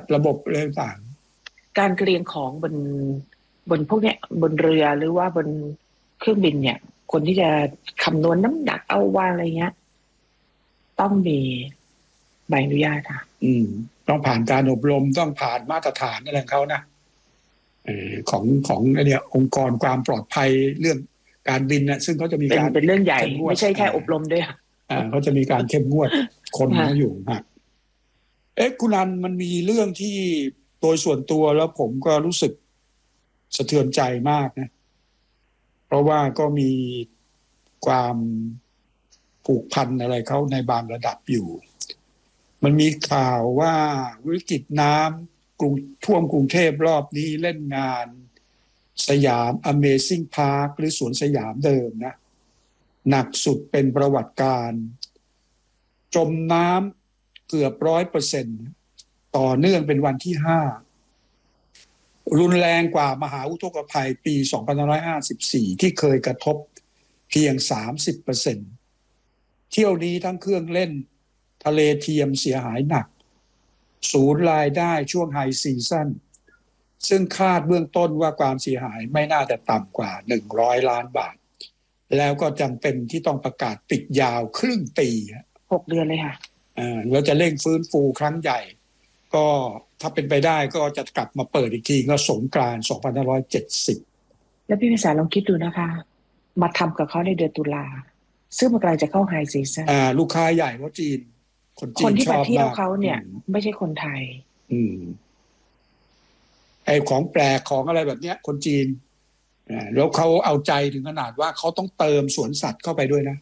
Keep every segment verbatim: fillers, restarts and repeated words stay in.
ระบบอะไรต่างการเรียงของบนบนพวกเนี้ยบนเรือหรือว่าบนเครื่องบินเนี่ยคนที่จะคำนวณน้ำหนักเอาวางอะไรเงี้ยต้องมีใบอนุญาตค่ะอืมต้องผ่านการอบรมต้องผ่านมาตรฐานอะไรของเขานะเออของของไอเนี่ยองค์กรความปลอดภัยเรื่องการบินนะซึ่งเขาจะมีการเป็นเรื่องใหญ่ไม่ใช่แค่อบรมด้วยค่ะอ่าเขาจะมีการเข้มงวดคนเขาอยู่ฮะเอ๊ะคุณนันมันมีเรื่องที่โดยส่วนตัวแล้วผมก็รู้สึกสะเทือนใจมากนะเพราะว่าก็มีความผูกพันอะไรเขาในบางระดับอยู่มันมีข่าวว่าวิกฤตน้ำกรุงท่วมกรุงเทพรอบนี้เล่นงานสยาม Amazing Park หรือสวนสยามเดิมนะหนักสุดเป็นประวัติการจมน้ำเกือบร้อยเปอร์เซ็นต์ต่อเนื่องเป็นวันที่ห้ารุนแรงกว่ามหาอุทกภัยปีสองพันห้าร้อยห้าสิบสี่ที่เคยกระทบเพียง สามสิบเปอร์เซ็นต์ เที่ยวนี้ทั้งเครื่องเล่นทะเลเทียมเสียหายหนักศูนย์รายได้ช่วงไฮซีซั่นซึ่งคาดเบื้องต้นว่าความเสียหายไม่น่าจะต่ำกว่าหนึ่งร้อยล้านบาทแล้วก็จำเป็นที่ต้องประกาศปิดยาวครึ่งปีหกเดือนเลยค่ะอ่าแล้วจะเร่งฟื้นฟูครั้งใหญ่ก็ถ้าเป็นไปได้ก็จะกลับมาเปิดอีกทีก็สงกรานต์สองพันห้าร้อยเจ็ดสิบแล้วพี่พิสารลองคิดดูนะคะมาทำกับเขาในเดือนตุลาซึ่งมันกำลังจะเข้าไฮซีซั่นอ่าลูกค้าใหญ่เขาจีนคนจีนที่มาเที่ยวเขาเนี่ยไม่ใช่คนไทยอืมไอ้ของแปลกของอะไรแบบเนี้ยคนจีนอ่าแล้วเขาเอาใจถึงขนาดว่าเขาต้องเติมสวนสัตว์เข้าไปด้วยนะ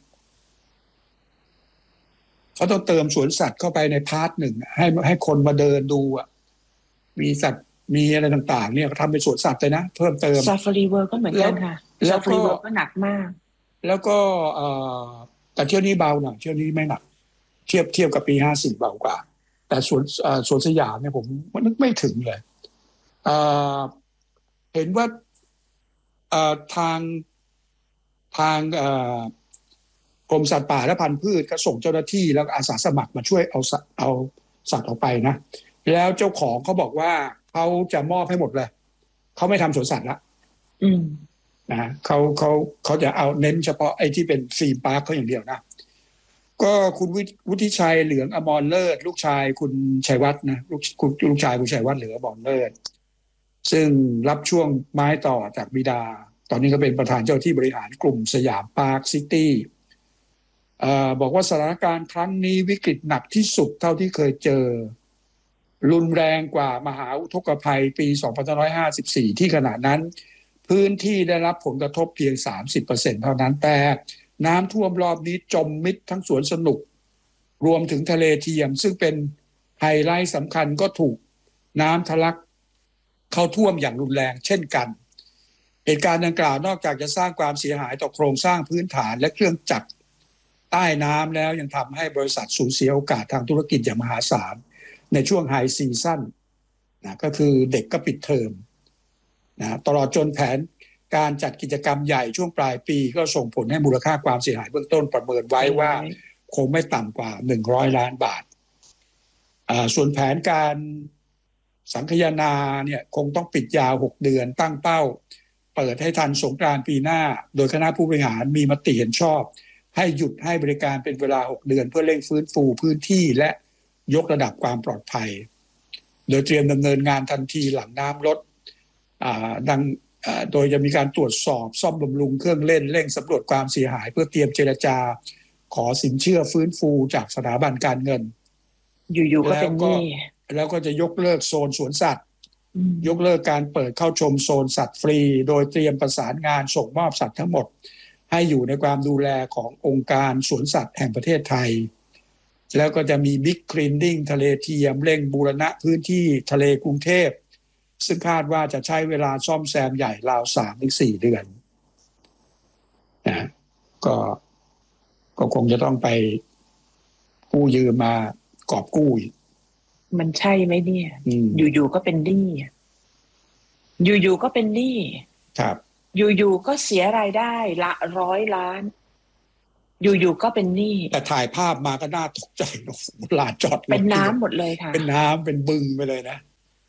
เขาต้องเติมสวนสัตว์เข้าไปในพาร์ทหนึ่งให้ให้คนมาเดินดูอ่ะมีสัตว์มีอะไรต่างๆเนี่ยทำเป็นสวนสัตว์เลยนะเพิ่มเติมซาฟารีเวิร์ก็เหมือนกันค่ะซาฟารีเวิร์ก็หนักมากแล้วก็เอ่อแต่เที่ยวนี้เบาหน่อยเที่ยวนี้ไม่หนักเทียบเทียบกับปีห้าสิบเบากว่าแต่สวนเอ่อสวนสยามเนี่ยผมนึกไม่ถึงเลยเอ่อเห็นว่าเอ่อทางทางเอ่อกรมสัตว์ป่าและพันธุ์พืชก็ส่งเจ้าหน้าที่แล้วอาสาสมัครมาช่วยเอาเอาสัตว์ออกไปนะแล้วเจ้าของเขาบอกว่าเขาจะมอบให้หมดเลยเขาไม่ทำสวนสัตว์ละอืมนะเขาเขาเขาจะเอาเน้นเฉพาะไอ้ที่เป็นฟรีพาร์คเขาอย่างเดียวนะก็คุณวุฒิชัยเหลืองอมรเลิศลูกชายคุณชัยวัฒน์นะลูกคุณลูกชายคุณชัยวัฒน์เหลืองอมรเลิศซึ่งรับช่วงไม้ต่อจากบิดาตอนนี้ก็เป็นประธานเจ้าที่บริหารกลุ่มสยามพาร์คซิตี้บอกว่าสถานการณ์ครั้งนี้วิกฤตหนักที่สุดเท่าที่เคยเจอรุนแรงกว่ามหาอุทกภัยปีสองพันห้าร้อยห้าสิบสี่ที่ขณะนั้นพื้นที่ได้รับผลกระทบเพียง สามสิบเปอร์เซ็นต์ เท่านั้นแต่น้ำท่วมรอบนี้จมมิดทั้งสวนสนุกรวมถึงทะเลเทียมซึ่งเป็นไฮไลท์สำคัญก็ถูกน้ำทะลักเข้าท่วมอย่างรุนแรงเช่นกันเหตุการณ์ดังกล่าวนอกจากจะสร้างความเสียหายต่อโครงสร้างพื้นฐานและเครื่องจักรใต้น้ำแล้วยังทำให้บริษัทสูญเสียโอกาสทางธุรกิจอย่างมหาศาลในช่วงไฮซีซั่นนะก็คือเด็กก็ปิดเทอมนะตลอดจนแผนการจัดกิจกรรมใหญ่ช่วงปลายปีก็ส่งผลให้มูลค่าความเสียหายเบื้องต้นประเมินไว้ว่าคงไม่ต่ำกว่าหนึ่งร้อยล้านบาทส่วนแผนการสังคายนาเนี่ยคงต้องปิดยาวหกเดือนตั้งเป้าเปิดให้ทันสงกรานต์ปีหน้าโดยคณะผู้บริหารมีมติเห็นชอบให้หยุดให้บริการเป็นเวลาหกเดือนเพื่อเร่งฟื้นฟูพื้นที่และยกระดับความปลอดภัยโดยเตรียมดำเนินงานทันทีหลังน้ำลดดังโดยจะมีการตรวจสอบซ่อมบำรุงเครื่องเล่นเร่งสำรวจความเสียหายเพื่อเตรียมเจรจาขอสินเชื่อฟื้นฟูจากสถาบันการเงินอยู่ๆก็เป็นหนี้แล้วก็จะยกเลิกโซนสวนสัตว์ยกเลิกการเปิดเข้าชมโซนสัตว์ฟรีโดยเตรียมประสานงานส่งมอบสัตว์ทั้งหมดให้อยู่ในความดูแลขององค์การสวนสัตว์แห่งประเทศไทยแล้วก็จะมีบิ๊กคลีนนิ่งทะเลเทียมเร่งบูรณะพื้นที่ทะเลกรุงเทพซึ่งคาดว่าจะใช้เวลาซ่อมแซมใหญ่ราว สามถึงสี่ เดือนนะก็ก็คงจะต้องไปกู้ยืมมากอบกู้มันใช่ไหมเนี่ยอยู่ๆก็เป็นหนี้อยู่ๆก็เป็นหนี้ครับอยู่ๆก็เสียรายได้ละร้อยล้านอยู่ๆก็เป็นหนี้แต่ถ่ายภาพมาก็น่าตกใจลานจอดเป็นน้ำหมดเลยค่ะเป็นน้ำเป็นบึงไปเลยนะ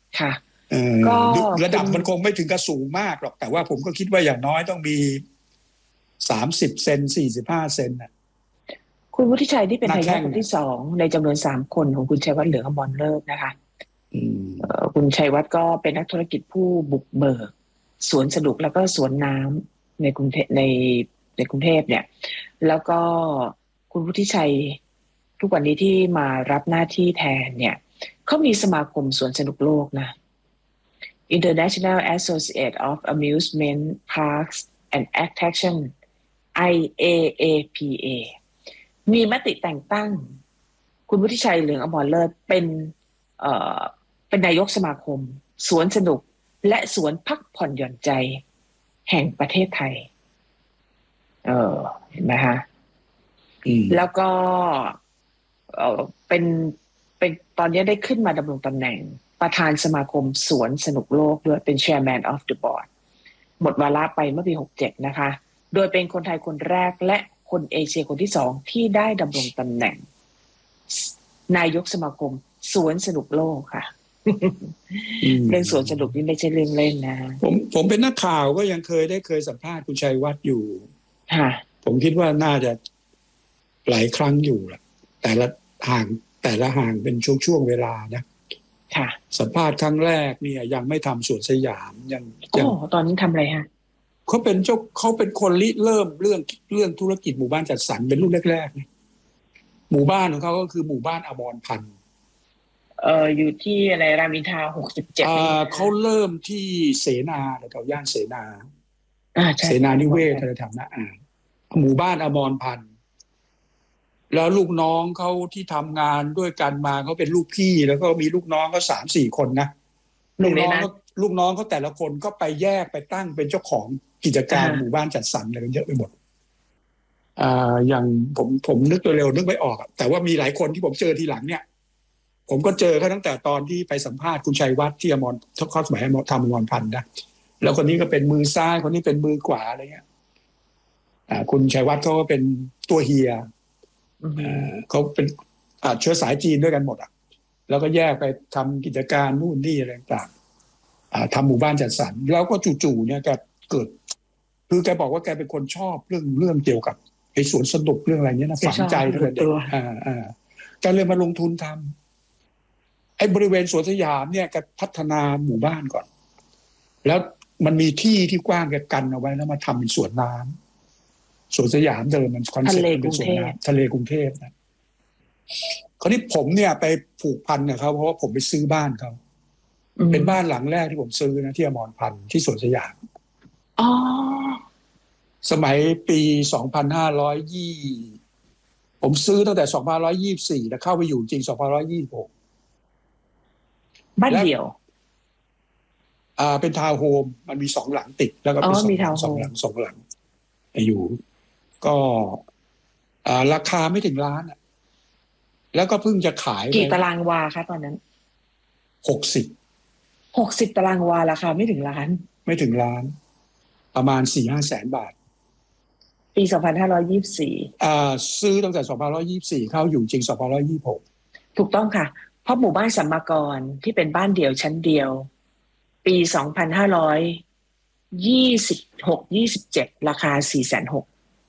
ค่ะเออก็ระดับมันคงไม่ถึงกับสูงมากหรอกแต่ว่าผมก็คิดว่าอย่างน้อยต้องมีสามสิบเซนสี่สิบห้าเซนน่ะคุณวุฒิชัยที่เป็นหน้าทายาทแข้งคนที่สองในจำนวนสามคนของคุณชัยวัฒน์เหลืองอมรเลิศนะคะอืมเอ่อคุณชัยวัฒน์ก็เป็นนักธุรกิจผู้บุกเบิกสวนสนุกแล้วก็สวนน้ำในกรุงเทพในในกรุงเทพเนี่ยแล้วก็คุณวุฒิชัยทุกวันนี้ที่มารับหน้าที่แทนเนี่ยเขามีสมาคมสวนสนุกโลกนะ International Association of Amusement Parks and Attraction ไอ เอ เอ พี เอ มีมติแต่งตั้งคุณวุฒิชัยเหลืองอมรเลิศเป็นเอ่อเป็นนายกสมาคมสวนสนุกและสวนพักผ่อนหย่อนใจแห่งประเทศไทยเออเห็นไหมฮะแล้วก็เออเป็นเป็นตอนนี้ได้ขึ้นมาดำรงตำแหน่งประธานสมาคมสวนสนุกโลกด้วยเป็น Chairman of the Board หมดวาระไปเมื่อปีหกสิบเจ็ดนะคะโดยเป็นคนไทยคนแรกและคนเอเชียคนที่สองที่ได้ดำรงตำแหน่งนายกสมาคมสวนสนุกโลกค่ะ เรื่องสวนสนุกนี่ไม่ใช่เรื่องเล่นนะผมผมเป็นนักข่าวก็ยังเคยได้เคยสัมภาษณ์คุณชัยวัฒน์อยู่ผมคิดว่าน่าจะหลายครั้งอยู่แหละแต่ละห่างแต่ละห่างเป็นช่วงๆเวลานะสัมภาษณ์ครั้งแรกเนี่ยยังไม่ทำสวนสยามยังโอ้ตอนนี้ทำอะไรฮะเขาเป็นเจ้าเขาเป็นคนริเริ่มเรื่องเรื่องธุรกิจหมู่บ้านจัดสรรเป็นรุ่นแรกๆนะหมู่บ้านของเขาก็คือหมู่บ้านอมรพันธ์เอ่ออยู่ที่อะไรรามอินทราหกสิบเจ็ดอ่าเขาเริ่มที่เสนาแถวย่านเสนาเสนานิเวศแถวๆนั้นอ่าหมู่บ้านอมรพันธ์แล้วลูกน้องเขาที่ทำงานด้วยกันมาเขาเป็นลูกพี่แล้วก็มีลูกน้องเขาสามสี่คนนะลูกน้องลูกน้องเขาแต่ละคนก็ไปแยกไปตั้งเป็นเจ้าของกิจการหมู่บ้านจัดสรรอะไรกันเยอะไปหมดอ่าอย่างผมผมนึกเร็วๆนึกไม่ออกแต่ว่ามีหลายคนที่ผมเจอทีหลังเนี่ยผมก็เจอเขาตั้งแต่ตอนที่ไปสัมภาษณ์คุณชัยวัฒน์ที่อมรทอดสมัยทำอมรพันธ์นะแล้วคนนี้ก็เป็นมือซ้ายคนนี้เป็นมือขวาอะไรเงี้ยอ่าคุณชัยวัฒน์เขาก็เป็นตัวเฮียเขาเป็นเชื้อสายจีนด้วยกันหมดอ่ะแล้วก็แยกไปทำกิจการนู่นนี่อะไรต่างๆทำหมู่บ้านจัดสรรแล้วก็จู่ๆเนี่ยแกเกิดคือแกบอกว่าแกเป็นคนชอบเรื่องเรื่องเกี่ยวกับไอ้สวนสนุกเรื่องอะไรเงี้ยนะฝังใจตั้งแต่เด็กอ่าอ่าแกเลยมาลงทุนทำไอ้บริเวณสวนสยามเนี่ยแกพัฒนาหมู่บ้านก่อนแล้วมันมีที่ที่กว้างแกกันเอาไว้แล้วมาทำเป็นสวนน้ำสวนสยามเดิมมันคอนเซ็ปต์เป็นสวนน้ำทะเลกรุงเทพนะคราวนี้ผมเนี่ยไปผูกพันกับเขาเพราะว่าผมไปซื้อบ้านเขาเป็นบ้านหลังแรกที่ผมซื้อนะที่อมรพันธ์ที่สวนสยามอ๋อสมัยปีสองพันห้าร้อยยี่ผมซื้อตั้งแต่สองพันห้าร้อยยี่สิบสี่แล้วเข้าไปอยู่จริงสองพันห้าร้อยยี่สิบหกบ้านเดี่ยวอ่าเป็นทาวน์โฮมมันมีสองหลังติดแล้วก็เป็นสองหลังสองหลังสองหลังอยู่ก็อ่าราคาไม่ถึงล้านอ่ะแล้วก็เพิ่งจะขายกี่ตารางวาคะตอนนั้นหกสิบหกสิบตารางวาราคาไม่ถึงล้านไม่ถึงล้านประมาณสี่ห้าแสนบาทปีสองพันห้าร้อยยี่สิบสี่อ่าซื้อตั้งแต่สองพันห้าร้อยยี่สิบสี่เข้าอยู่จริงสองพันห้าร้อยยี่สิบหกถูกต้องค่ะเพราะหมู่บ้านสัมมากรที่เป็นบ้านเดี่ยวชั้นเดียวปีสองพันห้าร้อยยี่สิบหก ยี่สิบเจ็ดราคา สี่แสนหก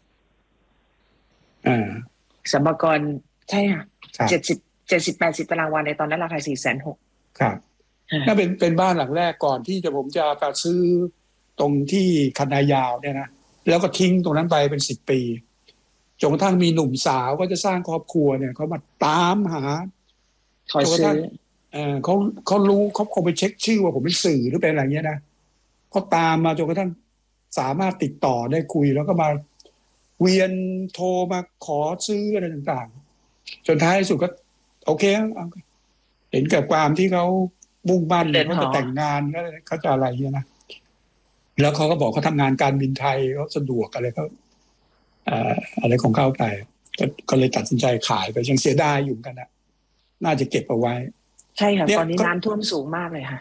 อ่าสัมมากรใช่ค่ะเจ็ดสิบ เจ็ดสิบ แปดสิบตารางวาในตอนนั้นราคา สี่แสนหกครับนั่นเป็นเป็นบ้านหลังแรกก่อนที่จะผมจะไปซื้อตรงที่คันนายาวเนี่ยนะแล้วก็ทิ้งตรงนั้นไปเป็นสิบปีจนกระทั่งมีหนุ่มสาวก็จะสร้างครอบครัวเนี่ยเขามาตามหาขอซื้อเออเขาเขารู้เขาคงไปเช็คชื่อว่าผมเป็นสื่อหรือเป็นอะไรเงี้ยนะเขาตามมาจนกระทั่งสามารถติดต่อได้คุยแล้วก็มาเวียนโทรมาขอซื้ออะไรต่างๆจนท้ายสุดก็โอเคเห็นกับความที่เขามุ่งมั่นเขาจะแต่งงานเขาจะอะไรเงี้ยนะแล้วเขาก็บอกเขาทำงานการบินไทยเขาสะดวกอะไรเขาอะไรของเขาไปก็เลยตัดสินใจขายไปยังเสียดายอยู่กันนะน่าจะเก็บเอาไว้ใช่ค่ะตอนนี้น้ำท่วมสูงมากเลยค่ะ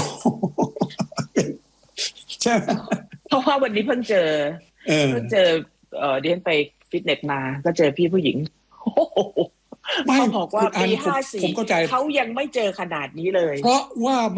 ใช่เพราะว่าวันนี้เพิ่งเจอเพิ่งเจอเอ่อเดินไปฟิตเนสมาก็เจอพี่ผู้หญิงเขาบอกว่าปีห้าสิบสี่เขายังไม่เจอขนาดนี้เลยเพราะว่า